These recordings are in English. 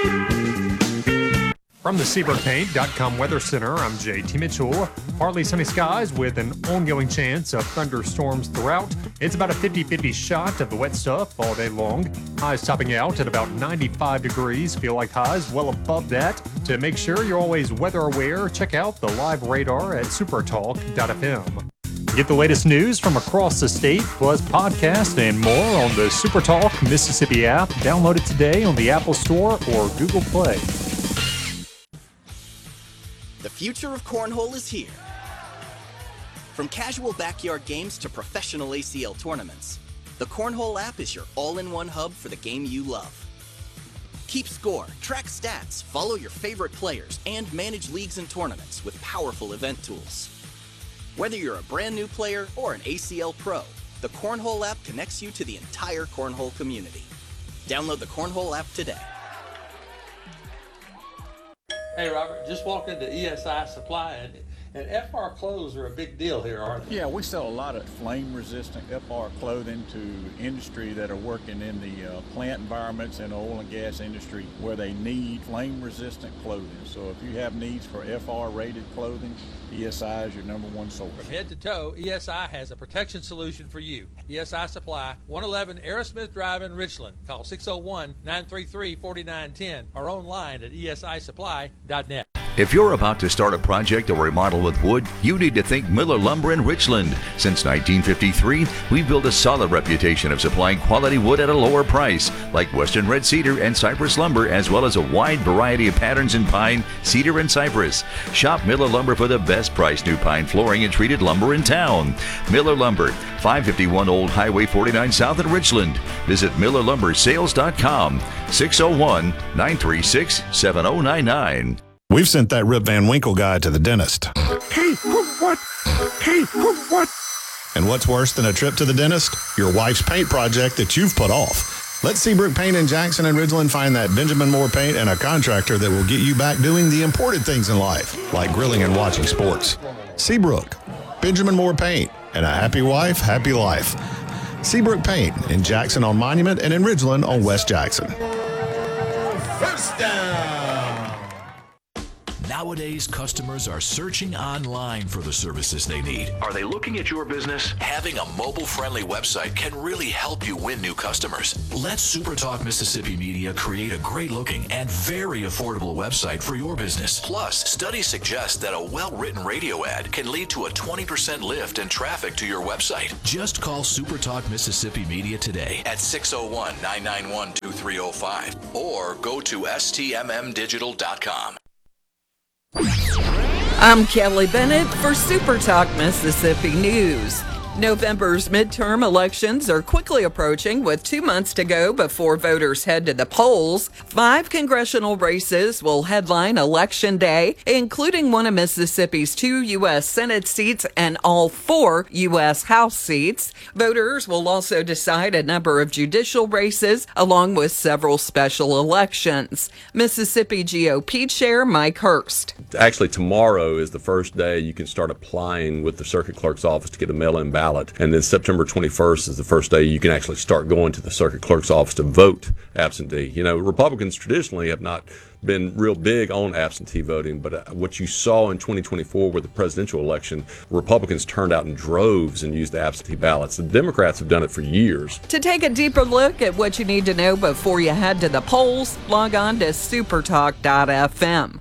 From the SeabrookPaint.com Weather Center, I'm JT Mitchell. Partly sunny skies with an ongoing chance of thunderstorms throughout. It's about a 50-50 shot of the wet stuff all day long. Highs topping out at about 95 degrees. Feel like highs well above that. To make sure you're always weather aware, check out the live radar at supertalk.fm. Get the latest news from across the state, plus podcasts and more on the SuperTalk Mississippi app. Download it today on the Apple Store or Google Play. The future of cornhole is here. From casual backyard games to professional ACL tournaments, the Cornhole app is your all-in-one hub for the game you love. Keep score, track stats, follow your favorite players, and manage leagues and tournaments with powerful event tools. Whether you're a brand new player or an ACL pro, the Cornhole app connects you to the entire cornhole community. Download the Cornhole app today. Hey, Robert, just walked into ESI Supply, and FR clothes are a big deal here, aren't they? Yeah, we sell a lot of flame-resistant FR clothing to industry that are working in the plant environments and oil and gas industry where they need flame-resistant clothing. So if you have needs for FR-rated clothing, ESI is your #1 source. From head to toe, ESI has a protection solution for you. ESI Supply, 111 Aerosmith Drive in Richland. Call 601-933-4910 or online at esisupply.net. If you're about to start a project or remodel with wood, you need to think Miller Lumber in Richland. Since 1953, we've built a solid reputation of supplying quality wood at a lower price, like Western Red Cedar and Cypress lumber, as well as a wide variety of patterns in pine, cedar, and cypress. Shop Miller Lumber for the best price new pine flooring and treated lumber in town. Miller Lumber, 551 Old Highway 49 South in Richland. Visit MillerLumberSales.com, 601-936-7099. We've sent that Rip Van Winkle guy to the dentist. Hey, what? Hey, what? And what's worse than a trip to the dentist? Your wife's paint project that you've put off. Let Seabrook Paint in Jackson and Ridgeland find that Benjamin Moore paint and a contractor that will get you back doing the important things in life, like grilling and watching sports. Seabrook, Benjamin Moore Paint, and a happy wife, happy life. Seabrook Paint in Jackson on Monument and in Ridgeland on West Jackson. First down. Nowadays, customers are searching online for the services they need. Are they looking at your business? Having a mobile-friendly website can really help you win new customers. Let SuperTalk Mississippi Media create a great-looking and very affordable website for your business. Plus, studies suggest that a well-written radio ad can lead to a 20% lift in traffic to your website. Just call SuperTalk Mississippi Media today at 601-991-2305 or go to stmmdigital.com. I'm Kelly Bennett for SuperTalk Mississippi News. November's midterm elections are quickly approaching with 2 months to go before voters head to the polls. 5 congressional races will headline Election Day, including one of Mississippi's 2 U.S. Senate seats and all 4 U.S. House seats. Voters will also decide a number of judicial races, along with several special elections. Mississippi GOP Chair Mike Hurst. Actually, tomorrow is the first day you can start applying with the circuit clerk's office to get a mail-in ballot. And then September 21st is the first day you can actually start going to the circuit clerk's office to vote absentee. You know, Republicans traditionally have not been real big on absentee voting, but what you saw in 2024 with the presidential election, Republicans turned out in droves and used the absentee ballots. The Democrats have done it for years. To take a deeper look at what you need to know before you head to the polls, log on to supertalk.fm.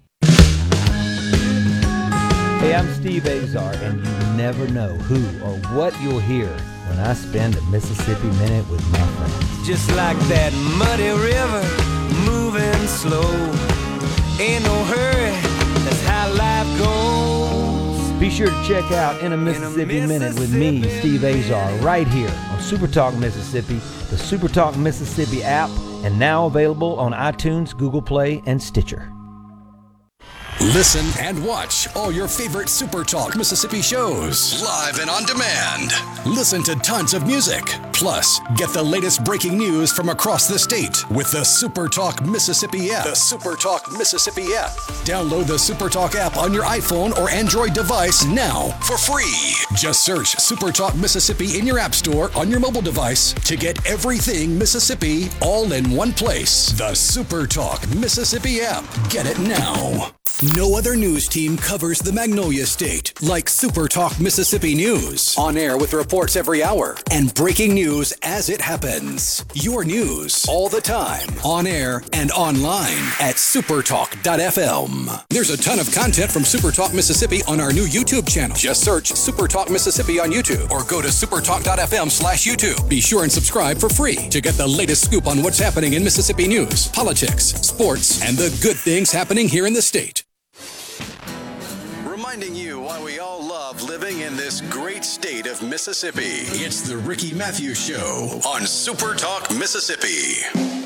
Hey, I'm Steve Azar, and you never know who or what you'll hear when I spend a Mississippi Minute with my friends. Just like that muddy river, moving slow. Ain't no hurry, that's how life goes. Be sure to check out In a Mississippi Minute with me, Steve Azar, right here on SuperTalk Mississippi, the SuperTalk Mississippi app, and now available on iTunes, Google Play, and Stitcher. Listen and watch all your favorite Super Talk Mississippi shows live and on demand. Listen to tons of music. Plus, get the latest breaking news from across the state with the Super Talk Mississippi app. The Super Talk Mississippi app. Download the Super Talk app on your iPhone or Android device now for free. Just search Super Talk Mississippi in your app store on your mobile device to get everything Mississippi all in one place. The Super Talk Mississippi app. Get it now. No other news team covers the Magnolia State like Super Talk Mississippi News. On air with reports every hour and breaking news as it happens. Your news all the time. On air and online at supertalk.fm. There's a ton of content from Super Talk Mississippi on our new YouTube channel. Just search Super Talk Mississippi on YouTube or go to supertalk.fm/YouTube. Be sure and subscribe for free to get the latest scoop on what's happening in Mississippi news, politics, sports, and the good things happening here in the state. Reminding you why we all love living in this great state of Mississippi. It's the Ricky Matthews Show on Super Talk Mississippi.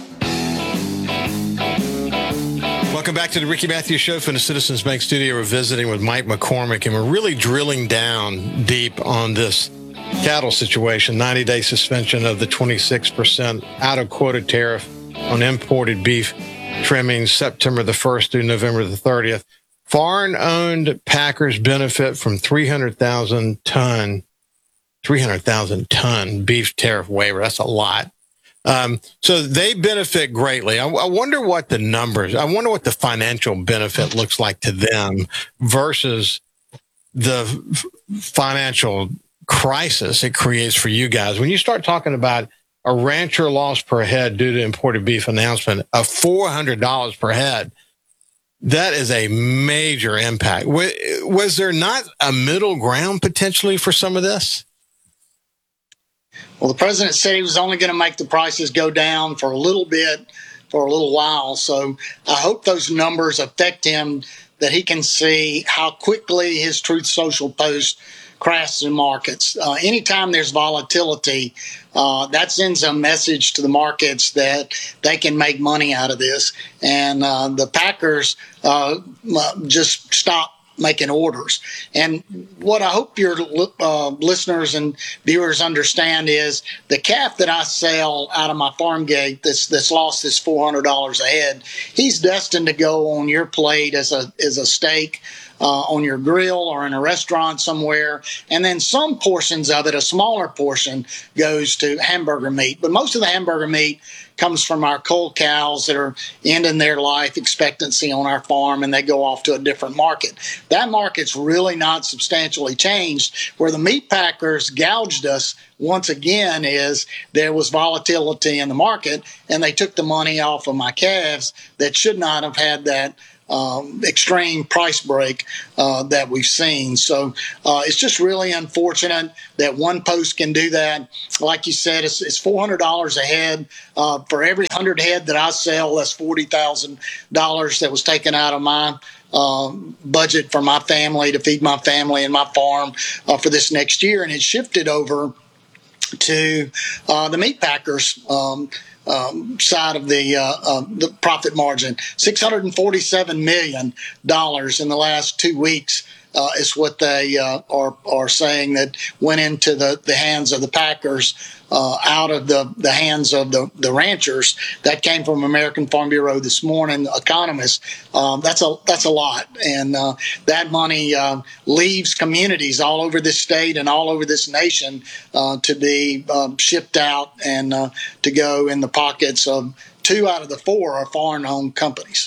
Welcome back to the Ricky Matthews Show from the Citizens Bank Studio. We're visiting with Mike McCormick, and we're really drilling down deep on this cattle situation. 90-day suspension of the 26% out-of-quota tariff on imported beef trimmings September the 1st through November the 30th. Foreign-owned packers benefit from 300,000 ton beef tariff waiver. That's a lot. So they benefit greatly. I wonder what the numbers, I wonder what the financial benefit looks like to them versus the financial crisis it creates for you guys. When you start talking about a rancher loss per head due to imported beef announcement of $400 per head, that is a major impact. Was there not a middle ground potentially for some of this? Well, the president said he was only going to make the prices go down for a little bit, for a little while. So I hope those numbers affect him, that he can see how quickly his Truth Social post crashes in markets. Anytime there's volatility, that sends a message to the markets that they can make money out of this. And the packers just stop making orders. And what I hope your listeners and viewers understand is the calf that I sell out of my farm gate that's lost this $400 a head, he's destined to go on your plate as a steak, on your grill or in a restaurant somewhere. And then some portions of it, a smaller portion, goes to hamburger meat. But most of the hamburger meat comes from our cull cows that are ending their life expectancy on our farm, and they go off to a different market. That market's really not substantially changed. Where the meat packers gouged us once again is there was volatility in the market, and they took the money off of my calves that should not have had that extreme price break that we've seen. So it's just really unfortunate that one post can do that. Like you said, it's $400 a head. For every 100 head that I sell, that's $40,000 that was taken out of my budget for my family to feed my family and my farm for this next year. And it shifted over to the meat packers side of the profit margin. $647 million in the last 2 weeks is what they are saying that went into the hands of the packers out of the hands of the ranchers. That came from American Farm Bureau this morning, Economist. That's a lot. And that money leaves communities all over this state and all over this nation to be shipped out and to go in the pockets of 2 out of the 4 are foreign-owned companies.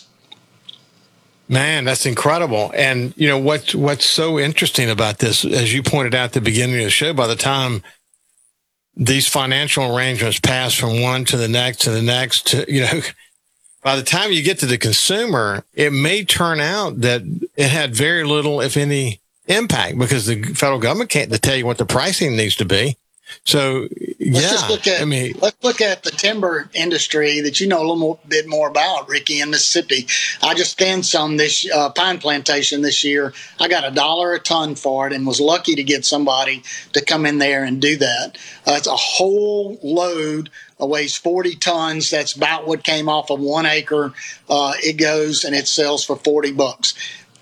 Man, that's incredible. And, you know, what's so interesting about this, as you pointed out at the beginning of the show, by the time these financial arrangements pass from one to the next, you know, by the time you get to the consumer, it may turn out that it had very little, if any, impact because the federal government can't tell you what the pricing needs to be. So, let's look at the timber industry that you know a little bit more about, Ricky, in Mississippi. I just thinned some this pine plantation this year. I got $1 a ton for it and was lucky to get somebody to come in there and do that. It's a whole load. Weighs 40 tons. That's about what came off of 1 acre. It goes and it sells for $40.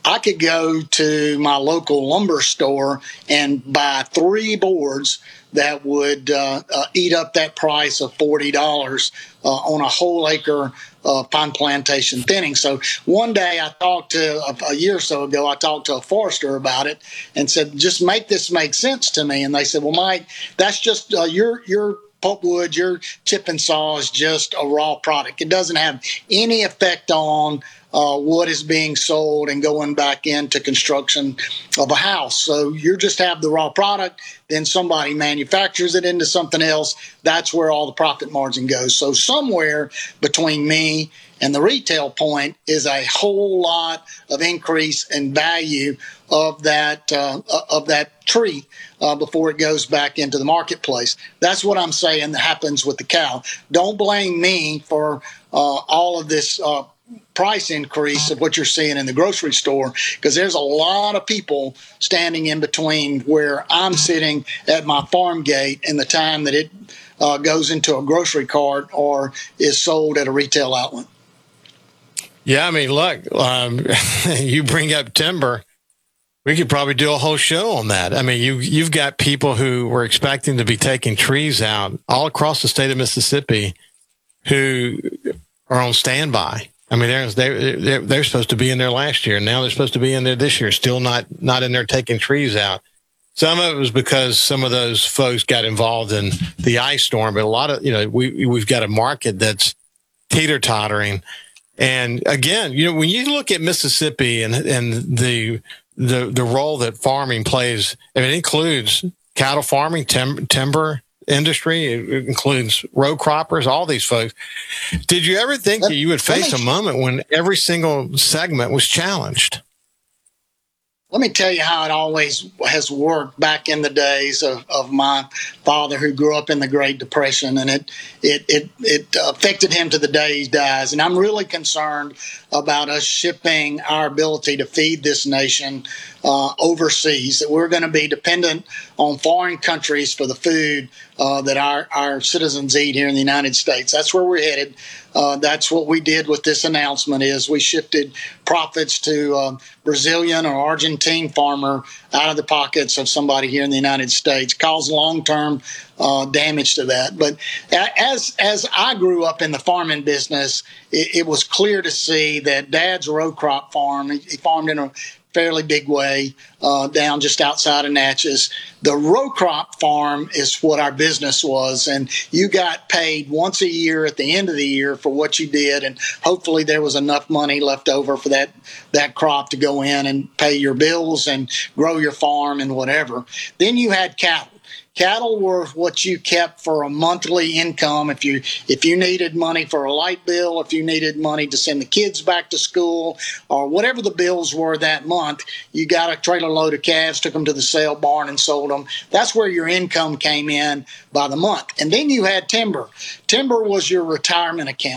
I could go to my local lumber store and buy 3 boards that would eat up that price of $40 on a whole acre pine plantation thinning. So one day I talked to, a year or so ago, I talked to a forester about it and said, just make this make sense to me. And they said, well, Mike, that's just your pulpwood, your chip and saw is just a raw product. It doesn't have any effect on what is being sold and going back into construction of a house. So you just have the raw product, then somebody manufactures it into something else. That's where all the profit margin goes. So somewhere between me and the retail point is a whole lot of increase in value of that tree before it goes back into the marketplace. That's what I'm saying that happens with the cow. Don't blame me for all of this price increase of what you're seeing in the grocery store, because there's a lot of people standing in between where I'm sitting at my farm gate and the time that it goes into a grocery cart or is sold at a retail outlet. Yeah, I mean, look, you bring up timber. We could probably do a whole show on that. I mean, you've got people who were expecting to be taking trees out all across the state of Mississippi who are on standby. I mean, they're supposed to be in there last year. Now they're supposed to be in there this year, still not in there taking trees out. Some of it was because some of those folks got involved in the ice storm, but a lot of, we've got a market that's teeter-tottering. And again, when you look at Mississippi and the role that farming plays, I mean, it includes cattle farming, timber industry, it includes row croppers, all these folks. Did you ever think that you would face a moment when every single segment was challenged? Let me tell you how it always has worked back in the days of my father, who grew up in the Great Depression, and it affected him to the day he dies. And I'm really concerned about us shipping our ability to feed this nation overseas, that we're going to be dependent on foreign countries for the food that our citizens eat here in the United States. That's where we're headed. That's what we did with this announcement, is we shifted profits to Brazilian or Argentine farmer out of the pockets of somebody here in the United States, caused long-term damage to that. But as I grew up in the farming business, it was clear to see that Dad's row crop farm, he farmed in a fairly big way down just outside of Natchez. The row crop farm is what our business was, and you got paid once a year at the end of the year for what you did, and hopefully there was enough money left over for that crop to go in and pay your bills and grow your farm and whatever. Then you had cattle. Cattle were what you kept for a monthly income. If you needed money for a light bill, if you needed money to send the kids back to school, or whatever the bills were that month, you got a trailer load of calves, took them to the sale barn and sold them. That's where your income came in by the month. And then you had timber. Timber was your retirement account.